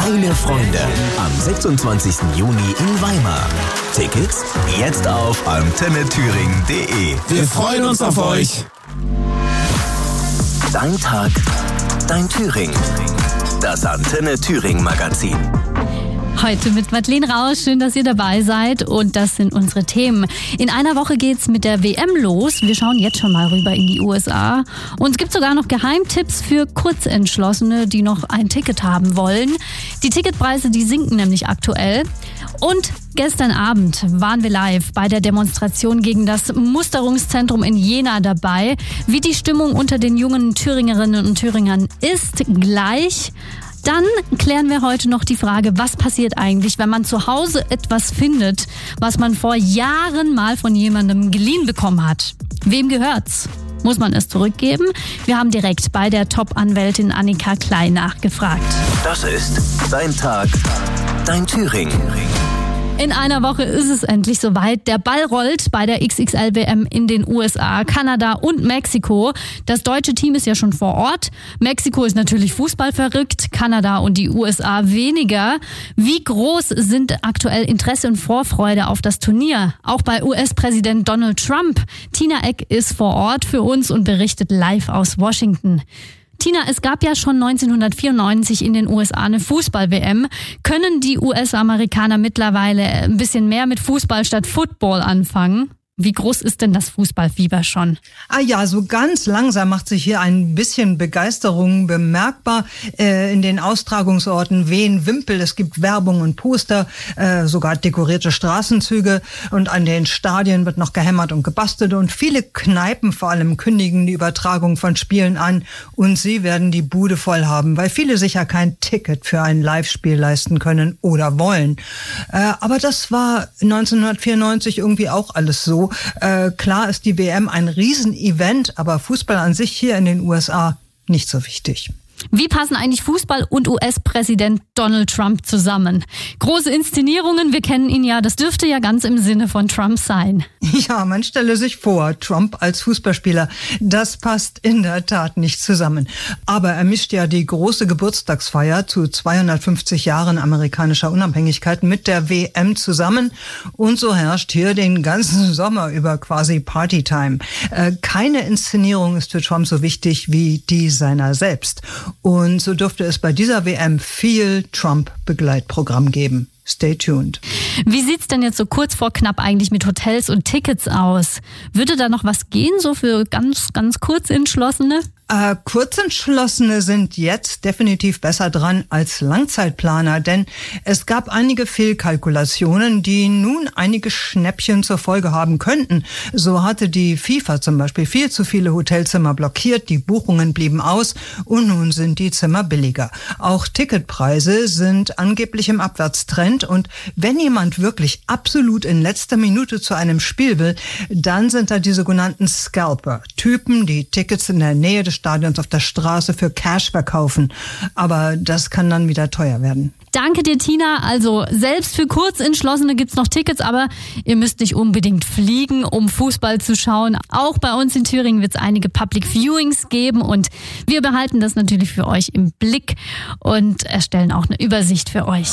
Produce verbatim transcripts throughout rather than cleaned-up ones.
Heile Freunde am sechsundzwanzigsten Juni in Weimar. Tickets jetzt auf antenne thüringen punkt de. Wir freuen uns auf euch. Dein Tag, dein Thüringen. Das Antenne Thüringen Magazin. Heute mit Madeleine Rausch. Schön, dass ihr dabei seid. Und das sind unsere Themen. In einer Woche geht's mit der W M los. Wir schauen jetzt schon mal rüber in die U S A. Und es gibt sogar noch Geheimtipps für Kurzentschlossene, die noch ein Ticket haben wollen. Die Ticketpreise, die sinken nämlich aktuell. Und gestern Abend waren wir live bei der Demonstration gegen das Musterungszentrum in Jena dabei. Wie die Stimmung unter den jungen Thüringerinnen und Thüringern ist, gleich. Dann klären wir heute noch die Frage, was passiert eigentlich, wenn man zu Hause etwas findet, was man vor Jahren mal von jemandem geliehen bekommen hat. Wem gehört's? Muss man es zurückgeben? Wir haben direkt bei der Top-Anwältin Annika Klein nachgefragt. Das ist Dein Tag, dein Thüringen. In einer Woche ist es endlich soweit. Der Ball rollt bei der X X L W M in den U S A, Kanada und Mexiko. Das deutsche Team ist ja schon vor Ort. Mexiko ist natürlich fußballverrückt, Kanada und die U S A weniger. Wie groß sind aktuell Interesse und Vorfreude auf das Turnier? Auch bei U S-Präsident Donald Trump. Tina Eck ist vor Ort für uns und berichtet live aus Washington. Tina, es gab ja schon neunzehnhundertvierundneunzig in den U S A eine Fußball-W M. Können die U S-Amerikaner mittlerweile ein bisschen mehr mit Fußball statt Football anfangen? Wie groß ist denn das Fußballfieber schon? Ah ja, so ganz langsam macht sich hier ein bisschen Begeisterung bemerkbar. Äh, in den Austragungsorten wehen Wimpel, es gibt Werbung und Poster, äh, sogar dekorierte Straßenzüge. Und an den Stadien wird noch gehämmert und gebastelt. Und viele Kneipen vor allem kündigen die Übertragung von Spielen an. Und sie werden die Bude voll haben, weil viele sicher kein Ticket für ein Live-Spiel leisten können oder wollen. Äh, aber das war neunzehnhundertvierundneunzig irgendwie auch alles so. Äh, klar ist die W M ein Riesenevent, aber Fußball an sich hier in den U S A nicht so wichtig. Wie passen eigentlich Fußball und U S-Präsident Donald Trump zusammen? Große Inszenierungen, wir kennen ihn ja, das dürfte ja ganz im Sinne von Trump sein. Ja, man stelle sich vor, Trump als Fußballspieler, das passt in der Tat nicht zusammen. Aber er mischt ja die große Geburtstagsfeier zu zweihundertfünfzig Jahren amerikanischer Unabhängigkeit mit der W M zusammen. Und so herrscht hier den ganzen Sommer über quasi Partytime. Äh, keine Inszenierung ist für Trump so wichtig wie die seiner selbst. Und so dürfte es bei dieser W M viel Trump-Begleitprogramm geben. Stay tuned. Wie sieht's denn jetzt so kurz vor knapp eigentlich mit Hotels und Tickets aus? Würde da noch was gehen, so für ganz, ganz Kurzentschlossene? Äh, Kurzentschlossene sind jetzt definitiv besser dran als Langzeitplaner, denn es gab einige Fehlkalkulationen, die nun einige Schnäppchen zur Folge haben könnten. So hatte die FIFA zum Beispiel viel zu viele Hotelzimmer blockiert, die Buchungen blieben aus und nun sind die Zimmer billiger. Auch Ticketpreise sind angeblich im Abwärtstrend und wenn jemand wirklich absolut in letzter Minute zu einem Spiel will, dann sind da die sogenannten Scalper, Typen, die Tickets in der Nähe des Stadions auf der Straße für Cash verkaufen. Aber das kann dann wieder teuer werden. Danke dir, Tina. Also selbst für Kurzentschlossene gibt's noch Tickets, aber ihr müsst nicht unbedingt fliegen, um Fußball zu schauen. Auch bei uns in Thüringen wird's einige Public Viewings geben und wir behalten das natürlich für euch im Blick und erstellen auch eine Übersicht für euch.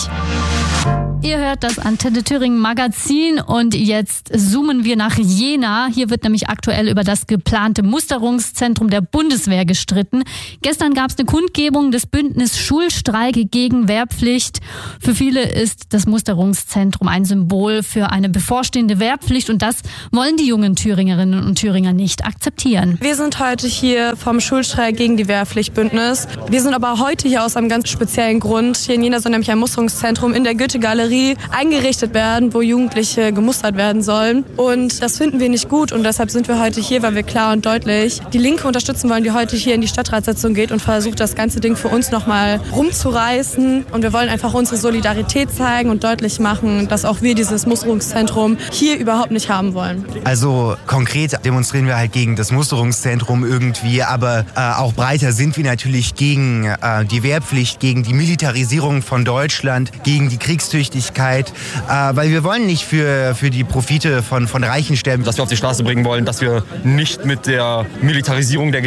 Ihr hört das Antenne Thüringen Magazin und jetzt zoomen wir nach Jena. Hier wird nämlich aktuell über das geplante Musterungszentrum der Bundeswehr gestritten. Gestern gab es eine Kundgebung des Bündnis Schulstreik gegen Wehrpflicht. Für viele ist das Musterungszentrum ein Symbol für eine bevorstehende Wehrpflicht und das wollen die jungen Thüringerinnen und Thüringer nicht akzeptieren. Wir sind heute hier vom Schulstreik gegen die Wehrpflichtbündnis. Wir sind aber heute hier aus einem ganz speziellen Grund. Hier in Jena soll nämlich ein Musterungszentrum in der Goethe-Galerie eingerichtet werden, wo Jugendliche gemustert werden sollen. Und das finden wir nicht gut und deshalb sind wir heute hier, weil wir klar und deutlich die Linke unterstützen wollen, die heute hier in die Stadtratssitzung geht und versucht, das ganze Ding für uns nochmal rumzureißen. Und wir wollen einfach unsere Solidarität zeigen und deutlich machen, dass auch wir dieses Musterungszentrum hier überhaupt nicht haben wollen. Also konkret demonstrieren wir halt gegen das Musterungszentrum irgendwie, aber äh, auch breiter sind wir natürlich gegen äh, die Wehrpflicht, gegen die Militarisierung von Deutschland, gegen die Kriegstüchtigkeit, äh, weil wir wollen nicht für, für die Profite von, von Reichen sterben. Dass wir auf die Straße bringen wollen, dass wir nicht mit der Militarisierung der Gesellschaft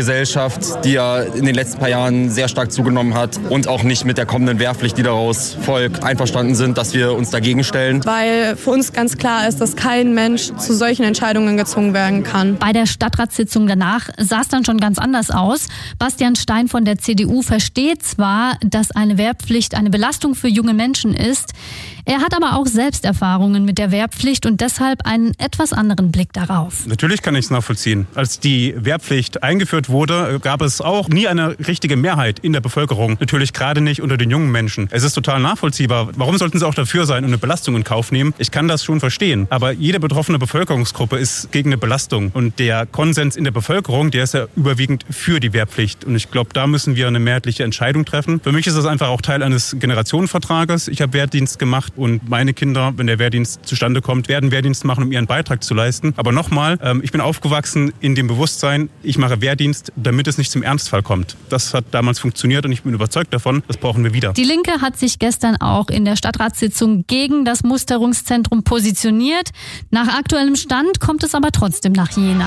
Gesellschaft, die ja in den letzten paar Jahren sehr stark zugenommen hat und auch nicht mit der kommenden Wehrpflicht, die daraus folgt, einverstanden sind, dass wir uns dagegen stellen. Weil für uns ganz klar ist, dass kein Mensch zu solchen Entscheidungen gezwungen werden kann. Bei der Stadtratssitzung danach sah es dann schon ganz anders aus. Bastian Stein von der C D U versteht zwar, dass eine Wehrpflicht eine Belastung für junge Menschen ist. Er hat aber auch selbst Erfahrungen mit der Wehrpflicht und deshalb einen etwas anderen Blick darauf. Natürlich kann ich es nachvollziehen. Als die Wehrpflicht eingeführt wurde, gab es auch nie eine richtige Mehrheit in der Bevölkerung. Natürlich gerade nicht unter den jungen Menschen. Es ist total nachvollziehbar. Warum sollten sie auch dafür sein und eine Belastung in Kauf nehmen? Ich kann das schon verstehen. Aber jede betroffene Bevölkerungsgruppe ist gegen eine Belastung. Und der Konsens in der Bevölkerung, der ist ja überwiegend für die Wehrpflicht. Und ich glaube, da müssen wir eine mehrheitliche Entscheidung treffen. Für mich ist das einfach auch Teil eines Generationenvertrages. Ich habe Wehrdienst gemacht. Und meine Kinder, wenn der Wehrdienst zustande kommt, werden Wehrdienst machen, um ihren Beitrag zu leisten. Aber nochmal, ich bin aufgewachsen in dem Bewusstsein, ich mache Wehrdienst, damit es nicht zum Ernstfall kommt. Das hat damals funktioniert und ich bin überzeugt davon, das brauchen wir wieder. Die Linke hat sich gestern auch in der Stadtratssitzung gegen das Musterungszentrum positioniert. Nach aktuellem Stand kommt es aber trotzdem nach Jena.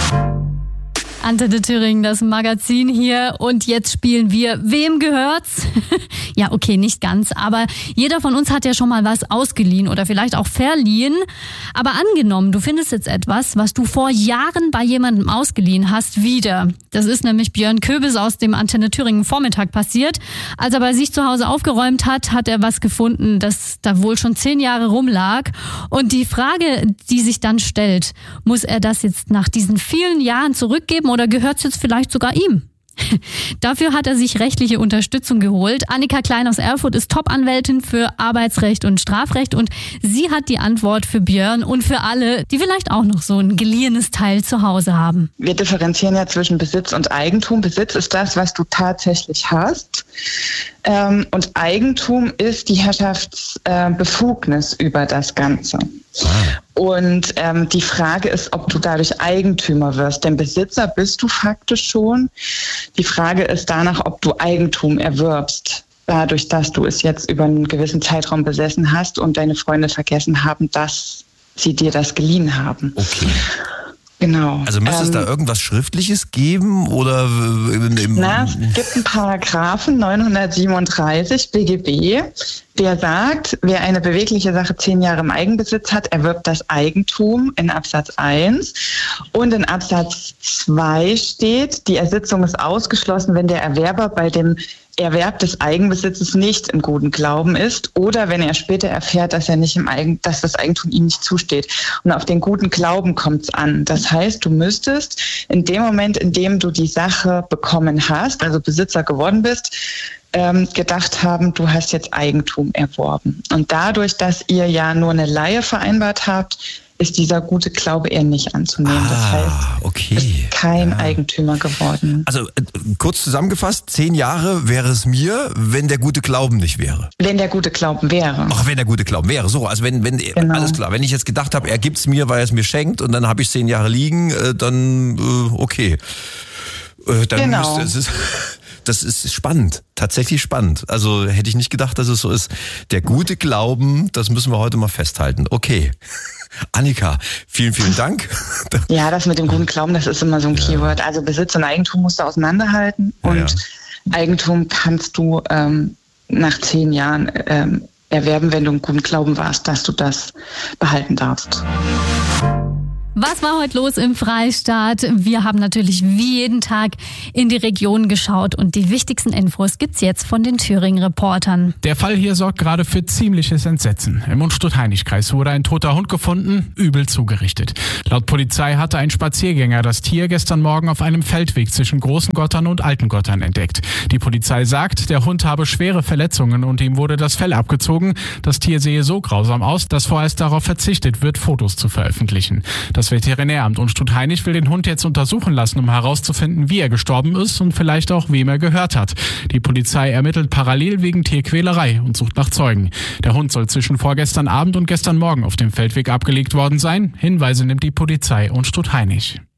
Antenne Thüringen, das Magazin hier, und jetzt spielen wir Wem gehört's? Ja, okay, nicht ganz, aber jeder von uns hat ja schon mal was ausgeliehen oder vielleicht auch verliehen. Aber angenommen, du findest jetzt etwas, was du vor Jahren bei jemandem ausgeliehen hast, wieder. Das ist nämlich Björn Köbis aus dem Antenne Thüringen Vormittag passiert. Als er bei sich zu Hause aufgeräumt hat, hat er was gefunden, das da wohl schon zehn Jahre rumlag. Und die Frage, die sich dann stellt, muss er das jetzt nach diesen vielen Jahren zurückgeben oder gehört es jetzt vielleicht sogar ihm? Dafür hat er sich rechtliche Unterstützung geholt. Annika Klein aus Erfurt ist Top-Anwältin für Arbeitsrecht und Strafrecht und sie hat die Antwort für Björn und für alle, die vielleicht auch noch so ein geliehenes Teil zu Hause haben. Wir differenzieren ja zwischen Besitz und Eigentum. Besitz ist das, was du tatsächlich hast. Ähm, und Eigentum ist die Herrschaftsbefugnis äh, über das Ganze. Und ähm, die Frage ist, ob du dadurch Eigentümer wirst. Denn Besitzer bist du faktisch schon. Die Frage ist danach, ob du Eigentum erwirbst. Dadurch, dass du es jetzt über einen gewissen Zeitraum besessen hast und deine Freunde vergessen haben, dass sie dir das geliehen haben. Okay. Genau. Also müsste ähm, es da irgendwas Schriftliches geben oder? Im, im na, es gibt einen Paragraphen neunhundertsiebenunddreißig B G B, der sagt, wer eine bewegliche Sache zehn Jahre im Eigenbesitz hat, erwirbt das Eigentum in Absatz eins. Und in Absatz zwei steht, die Ersitzung ist ausgeschlossen, wenn der Erwerber bei dem Erwerb des Eigenbesitzes nicht im guten Glauben ist oder wenn er später erfährt, dass er nicht im Eigen, dass das Eigentum ihm nicht zusteht. Und auf den guten Glauben kommt es an. Das heißt, du müsstest in dem Moment, in dem du die Sache bekommen hast, also Besitzer geworden bist, ähm, gedacht haben, du hast jetzt Eigentum erworben. Und dadurch, dass ihr ja nur eine Leihe vereinbart habt, ist dieser gute Glaube eher nicht anzunehmen. Ah, das heißt, okay. du bist kein ja. Eigentümer geworden. Also äh, kurz zusammengefasst, zehn Jahre wäre es mir, wenn der gute Glauben nicht wäre. Wenn der gute Glauben wäre. Ach, wenn der gute Glauben wäre. So, also wenn, wenn genau. alles klar. Wenn ich jetzt gedacht habe, er gibt's mir, weil er es mir schenkt und dann habe ich zehn Jahre liegen, äh, dann äh, okay. Äh, dann genau. müsste es ist Das ist spannend, tatsächlich spannend. Also hätte ich nicht gedacht, dass es so ist. Der gute Glauben, das müssen wir heute mal festhalten. Okay. Annika, vielen, vielen Dank. Ja, das mit dem guten Glauben, das ist immer so ein ja. Keyword. Also Besitz und Eigentum musst du auseinanderhalten. Und ja. Eigentum kannst du ähm, nach zehn Jahren ähm, erwerben, wenn du im guten Glauben warst, dass du das behalten darfst. Was war heute los im Freistaat? Wir haben natürlich wie jeden Tag in die Region geschaut und die wichtigsten Infos gibt's jetzt von den Thüringen-Reportern. Der Fall hier sorgt gerade für ziemliches Entsetzen. Im Unstrut-Heinig-Kreis wurde ein toter Hund gefunden, übel zugerichtet. Laut Polizei hatte ein Spaziergänger das Tier gestern Morgen auf einem Feldweg zwischen Großen Gottern und Alten Gottern entdeckt. Die Polizei sagt, der Hund habe schwere Verletzungen und ihm wurde das Fell abgezogen. Das Tier sehe so grausam aus, dass vorerst darauf verzichtet wird, Fotos zu veröffentlichen. Das Veterinäramt Unstrut-Heinig will den Hund jetzt untersuchen lassen, um herauszufinden, wie er gestorben ist und vielleicht auch, wem er gehört hat. Die Polizei ermittelt parallel wegen Tierquälerei und sucht nach Zeugen. Der Hund soll zwischen vorgestern Abend und gestern Morgen auf dem Feldweg abgelegt worden sein. Hinweise nimmt die Polizei Unstrut-Heinig.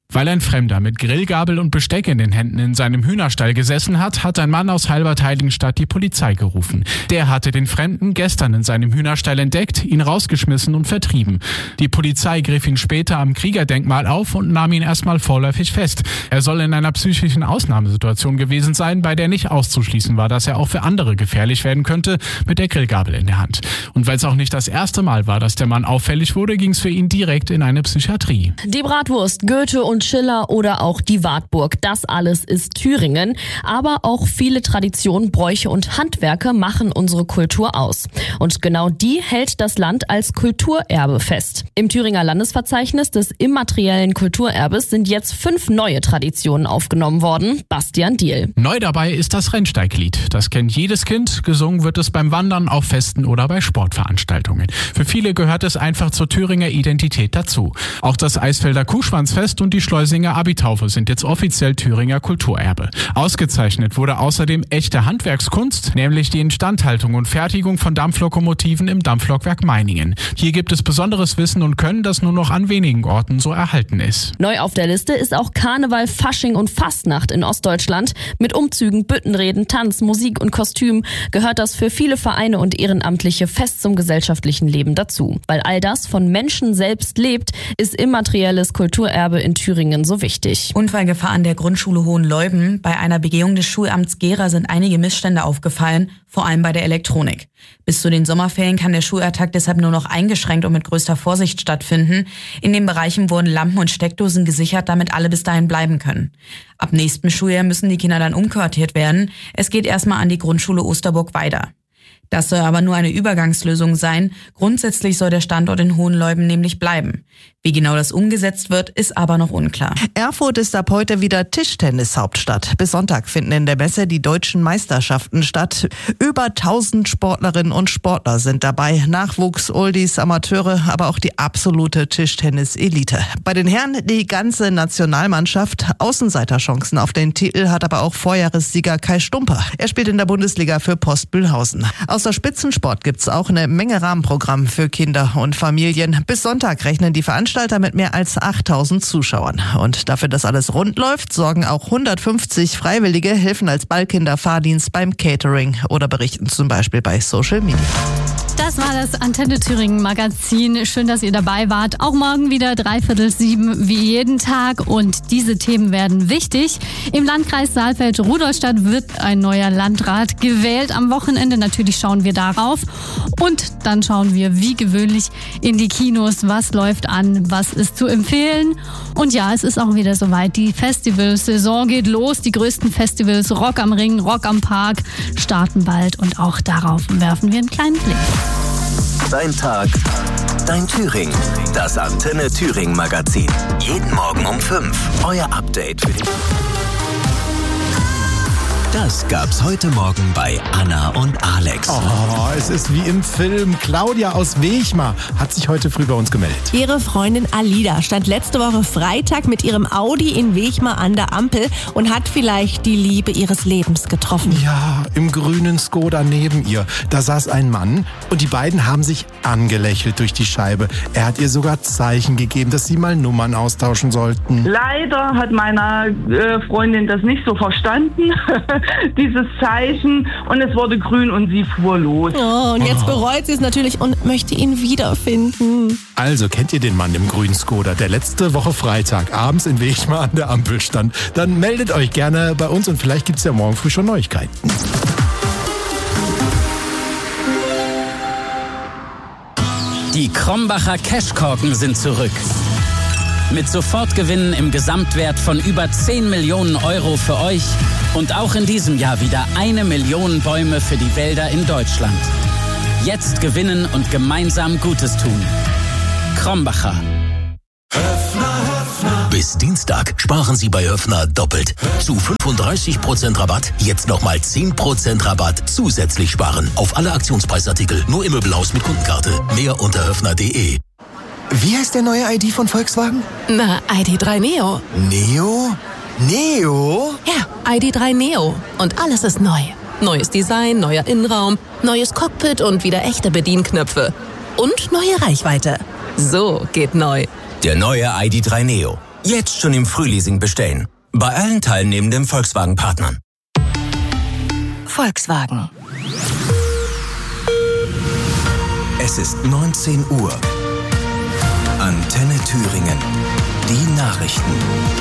Weil ein Fremder mit Grillgabel und Besteck in den Händen in seinem Hühnerstall gesessen hat, hat ein Mann aus Halbertheiligenstadt die Polizei gerufen. Der hatte den Fremden gestern in seinem Hühnerstall entdeckt, ihn rausgeschmissen und vertrieben. Die Polizei griff ihn später am Kriegerdenkmal auf und nahm ihn erstmal vorläufig fest. Er soll in einer psychischen Ausnahmesituation gewesen sein, bei der nicht auszuschließen war, dass er auch für andere gefährlich werden könnte, mit der Grillgabel in der Hand. Und weil es auch nicht das erste Mal war, dass der Mann auffällig wurde, ging es für ihn direkt in eine Psychiatrie. Die Bratwurst, Goethe und Schiller oder auch die Wartburg, das alles ist Thüringen. Aber auch viele Traditionen, Bräuche und Handwerke machen unsere Kultur aus. Und genau die hält das Land als Kulturerbe fest. Im Thüringer Landesverzeichnis des immateriellen Kulturerbes sind jetzt fünf neue Traditionen aufgenommen worden. Bastian Diehl. Neu dabei ist das Rennsteiglied. Das kennt jedes Kind. Gesungen wird es beim Wandern, auf Festen oder bei Sportveranstaltungen. Für viele gehört es einfach zur Thüringer Identität dazu. Auch das Eisfelder Kuhschwanzfest und die Schleusinger Abitaufe sind jetzt offiziell Thüringer Kulturerbe. Ausgezeichnet wurde außerdem echte Handwerkskunst, nämlich die Instandhaltung und Fertigung von Dampflokomotiven im Dampflokwerk Meiningen. Hier gibt es besonderes Wissen und Können, das nur noch an wenigen Orten so erhalten ist. Neu auf der Liste ist auch Karneval, Fasching und Fastnacht in Ostdeutschland. Mit Umzügen, Büttenreden, Tanz, Musik und Kostüm gehört das für viele Vereine und Ehrenamtliche fest zum gesellschaftlichen Leben dazu. Weil all das von Menschen selbst lebt, ist immaterielles Kulturerbe in Thüringen so wichtig. Unfallgefahr an der Grundschule Hohenleuben. Bei einer Begehung des Schulamts Gera sind einige Missstände aufgefallen, vor allem bei der Elektronik. Bis zu den Sommerferien kann der Schulalltag deshalb nur noch eingeschränkt und mit größter Vorsicht stattfinden. In den Bereichen wurden Lampen und Steckdosen gesichert, damit alle bis dahin bleiben können. Ab nächstem Schuljahr müssen die Kinder dann umquartiert werden. Es geht erstmal an die Grundschule Osterburg weiter. Das soll aber nur eine Übergangslösung sein. Grundsätzlich soll der Standort in Hohenleuben nämlich bleiben. Wie genau das umgesetzt wird, ist aber noch unklar. Erfurt ist ab heute wieder Tischtennis-Hauptstadt. Bis Sonntag finden in der Messe die deutschen Meisterschaften statt. Über tausend Sportlerinnen und Sportler sind dabei. Nachwuchs, Oldies, Amateure, aber auch die absolute Tischtennis-Elite. Bei den Herren die ganze Nationalmannschaft. Außenseiterchancen auf den Titel hat aber auch Vorjahressieger Kai Stumper. Er spielt in der Bundesliga für Postbühlhausen. Außer Spitzensport gibt's auch eine Menge Rahmenprogramm für Kinder und Familien. Bis Sonntag rechnen die Veranstalter mit mehr als achttausend Zuschauern. Und dafür, dass alles rund läuft, sorgen auch hundertfünfzig Freiwillige, helfen als Ballkinderfahrdienst beim Catering oder berichten zum Beispiel bei Social Media. Das war das Antenne Thüringen Magazin. Schön, dass ihr dabei wart. Auch morgen wieder dreiviertel sieben wie jeden Tag. Und diese Themen werden wichtig. Im Landkreis Saalfeld-Rudolstadt wird ein neuer Landrat gewählt. Am Wochenende natürlich schauen wir darauf. Und dann schauen wir wie gewöhnlich in die Kinos. Was läuft an? Was ist zu empfehlen? Und ja, es ist auch wieder soweit. Die Festivalsaison geht los. Die größten Festivals Rock am Ring, Rock am Park starten bald. Und auch darauf werfen wir einen kleinen Blick. Dein Tag, dein Thüringen. Das Antenne Thüringen Magazin. Jeden Morgen um fünf. Euer Update für den... Das gab's heute Morgen bei Anna und Alex. Oh, es ist wie im Film. Claudia aus Wechmar hat sich heute früh bei uns gemeldet. Ihre Freundin Alida stand letzte Woche Freitag mit ihrem Audi in Wechmar an der Ampel und hat vielleicht die Liebe ihres Lebens getroffen. Ja, im grünen Skoda neben ihr. Da saß ein Mann und die beiden haben sich angelächelt durch die Scheibe. Er hat ihr sogar Zeichen gegeben, dass sie mal Nummern austauschen sollten. Leider hat meine äh, Freundin das nicht so verstanden. Dieses Zeichen, und es wurde grün und sie fuhr los. Oh, und jetzt bereut sie es natürlich und möchte ihn wiederfinden. Also, kennt ihr den Mann im grünen Skoda, der letzte Woche Freitag abends in Wechmar an der Ampel stand? Dann meldet euch gerne bei uns und vielleicht gibt es ja morgen früh schon Neuigkeiten. Die Krombacher Cashkorken sind zurück. Mit Sofortgewinnen im Gesamtwert von über zehn Millionen Euro für euch und auch in diesem Jahr wieder eine Million Bäume für die Wälder in Deutschland. Jetzt gewinnen und gemeinsam Gutes tun. Krombacher. Bis Dienstag sparen Sie bei Höffner doppelt. Zu fünfunddreißig Prozent Rabatt, jetzt nochmal zehn Prozent Rabatt zusätzlich sparen. Auf alle Aktionspreisartikel, nur im Möbelhaus mit Kundenkarte. Mehr unter höffner punkt de. Wie heißt der neue I D von Volkswagen? Na, I D drei Neo. Neo? Neo? Ja, I D drei Neo. Und alles ist neu. Neues Design, neuer Innenraum, neues Cockpit und wieder echte Bedienknöpfe. Und neue Reichweite. So geht neu. Der neue I D drei Neo. Jetzt schon im Frühleasing bestellen. Bei allen teilnehmenden Volkswagen-Partnern. Volkswagen. Es ist neunzehn Uhr. Antenne Thüringen. Die Nachrichten.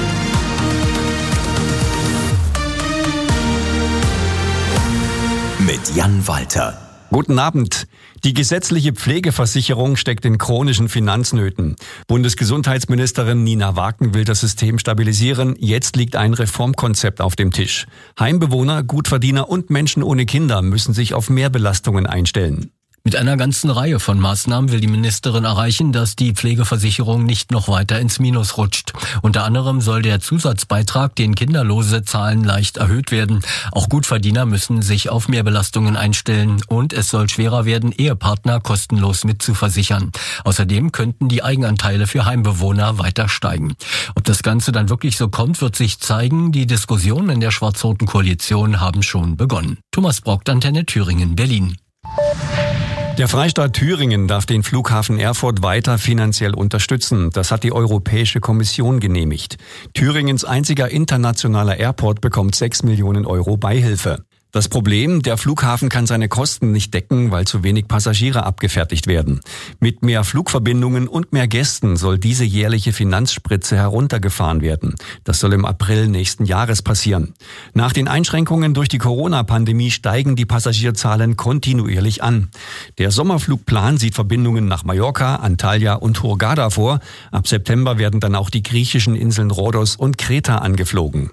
Mit Jan Walter. Guten Abend. Die gesetzliche Pflegeversicherung steckt in chronischen Finanznöten. Bundesgesundheitsministerin Nina Waken will das System stabilisieren. Jetzt liegt ein Reformkonzept auf dem Tisch. Heimbewohner, Gutverdiener und Menschen ohne Kinder müssen sich auf Mehrbelastungen einstellen. Mit einer ganzen Reihe von Maßnahmen will die Ministerin erreichen, dass die Pflegeversicherung nicht noch weiter ins Minus rutscht. Unter anderem soll der Zusatzbeitrag, den Kinderlose zahlen, leicht erhöht werden. Auch Gutverdiener müssen sich auf Mehrbelastungen einstellen und es soll schwerer werden, Ehepartner kostenlos mitzuversichern. Außerdem könnten die Eigenanteile für Heimbewohner weiter steigen. Ob das Ganze dann wirklich so kommt, wird sich zeigen. Die Diskussionen in der schwarz-roten Koalition haben schon begonnen. Thomas Brockt, Antenne Thüringen, Berlin. Der Freistaat Thüringen darf den Flughafen Erfurt weiter finanziell unterstützen. Das hat die Europäische Kommission genehmigt. Thüringens einziger internationaler Airport bekommt sechs Millionen Euro Beihilfe. Das Problem, der Flughafen kann seine Kosten nicht decken, weil zu wenig Passagiere abgefertigt werden. Mit mehr Flugverbindungen und mehr Gästen soll diese jährliche Finanzspritze heruntergefahren werden. Das soll im April nächsten Jahres passieren. Nach den Einschränkungen durch die Corona-Pandemie steigen die Passagierzahlen kontinuierlich an. Der Sommerflugplan sieht Verbindungen nach Mallorca, Antalya und Hurghada vor. Ab September werden dann auch die griechischen Inseln Rhodos und Kreta angeflogen.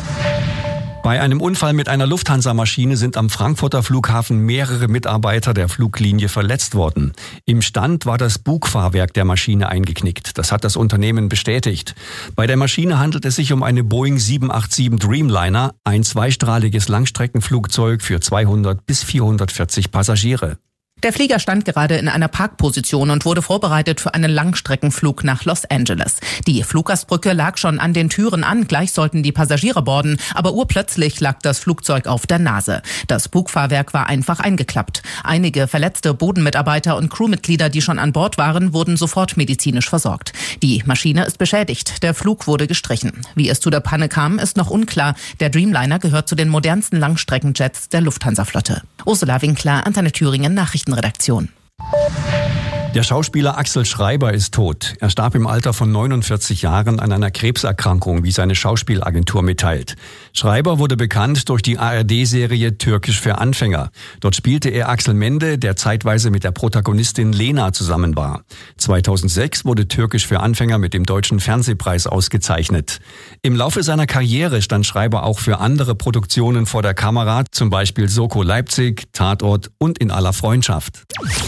Bei einem Unfall mit einer Lufthansa-Maschine sind am Frankfurter Flughafen mehrere Mitarbeiter der Fluglinie verletzt worden. Im Stand war das Bugfahrwerk der Maschine eingeknickt. Das hat das Unternehmen bestätigt. Bei der Maschine handelt es sich um eine Boeing sieben acht sieben Dreamliner, ein zweistrahliges Langstreckenflugzeug für zweihundert bis vierhundertvierzig Passagiere. Der Flieger stand gerade in einer Parkposition und wurde vorbereitet für einen Langstreckenflug nach Los Angeles. Die Fluggastbrücke lag schon an den Türen an, gleich sollten die Passagiere boarden, aber urplötzlich lag das Flugzeug auf der Nase. Das Bugfahrwerk war einfach eingeklappt. Einige verletzte Bodenmitarbeiter und Crewmitglieder, die schon an Bord waren, wurden sofort medizinisch versorgt. Die Maschine ist beschädigt, der Flug wurde gestrichen. Wie es zu der Panne kam, ist noch unklar. Der Dreamliner gehört zu den modernsten Langstreckenjets der Lufthansa-Flotte. Ursula Winkler, Antenne Thüringen, Nachrichtenredaktion. Der Schauspieler Axel Schreiber ist tot. Er starb im Alter von neunundvierzig Jahren an einer Krebserkrankung, wie seine Schauspielagentur mitteilt. Schreiber wurde bekannt durch die A R D-Serie Türkisch für Anfänger. Dort spielte er Axel Mende, der zeitweise mit der Protagonistin Lena zusammen war. zweitausendsechs wurde Türkisch für Anfänger mit dem Deutschen Fernsehpreis ausgezeichnet. Im Laufe seiner Karriere stand Schreiber auch für andere Produktionen vor der Kamera, zum Beispiel Soko Leipzig, Tatort und In aller Freundschaft.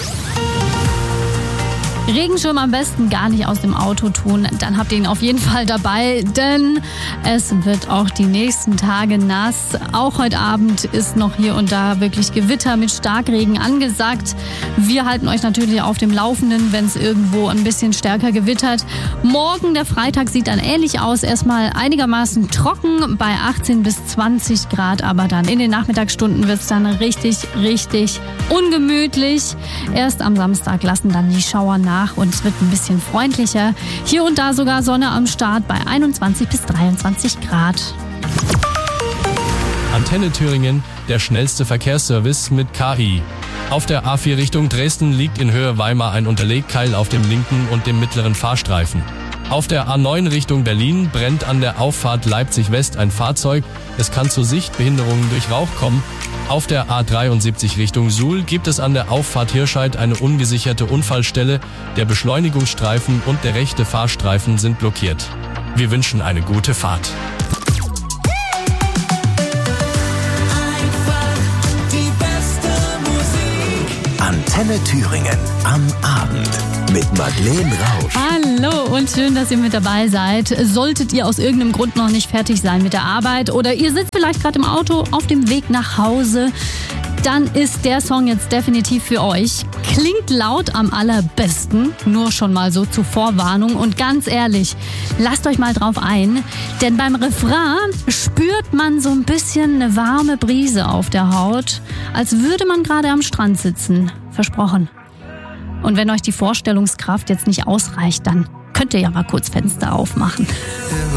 Regenschirm am besten gar nicht aus dem Auto tun, dann habt ihr ihn auf jeden Fall dabei, denn es wird auch die nächsten Tage nass. Auch heute Abend ist noch hier und da wirklich Gewitter mit Starkregen angesagt. Wir halten euch natürlich auf dem Laufenden, wenn es irgendwo ein bisschen stärker gewittert. Morgen, der Freitag, sieht dann ähnlich aus. Erstmal einigermaßen trocken bei achtzehn bis zwanzig Grad, aber dann in den Nachmittagsstunden wird es dann richtig, richtig ungemütlich. Erst am Samstag lassen dann die Schauer nach. Und es wird ein bisschen freundlicher. Hier und da sogar Sonne am Start bei einundzwanzig bis dreiundzwanzig Grad. Antenne Thüringen, der schnellste Verkehrsservice mit K I. Auf der A vier Richtung Dresden liegt in Höhe Weimar ein Unterlegkeil auf dem linken und dem mittleren Fahrstreifen. Auf der A neun Richtung Berlin brennt an der Auffahrt Leipzig West ein Fahrzeug. Es kann zu Sichtbehinderungen durch Rauch kommen. Auf der A dreiundsiebzig Richtung Suhl gibt es an der Auffahrt Hirscheid eine ungesicherte Unfallstelle. Der Beschleunigungsstreifen und der rechte Fahrstreifen sind blockiert. Wir wünschen eine gute Fahrt. Antenne Thüringen am Abend mit Madeleine Rausch. Hallo und schön, dass ihr mit dabei seid. Solltet ihr aus irgendeinem Grund noch nicht fertig sein mit der Arbeit oder ihr sitzt vielleicht gerade im Auto auf dem Weg nach Hause, dann ist der Song jetzt definitiv für euch. Klingt laut am allerbesten, nur schon mal so zur Vorwarnung. Und ganz ehrlich, lasst euch mal drauf ein, denn beim Refrain spürt man so ein bisschen eine warme Brise auf der Haut, als würde man gerade am Strand sitzen. Versprochen. Und wenn euch die Vorstellungskraft jetzt nicht ausreicht, dann könnt könnt ihr ja mal kurz Fenster aufmachen.